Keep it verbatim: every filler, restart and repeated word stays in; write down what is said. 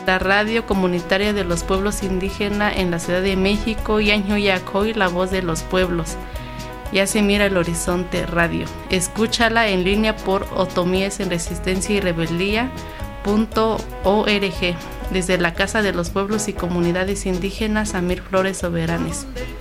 la radio comunitaria de los pueblos indígenas en la Ciudad de México, Yanhuyacoy, la voz de los pueblos. Ya se mira el horizonte radio. Escúchala en línea por Otomíes en Resistencia y Rebeldía punto org desde la Casa de los Pueblos y Comunidades Indígenas Amir Flores Soberanes.